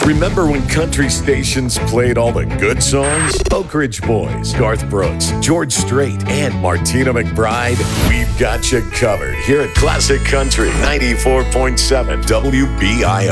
Remember when country stations played all the good songs? Oak Ridge Boys, Garth Brooks, George Strait, and Martina McBride. We've got you covered here at Classic Country 94.7 WBIO.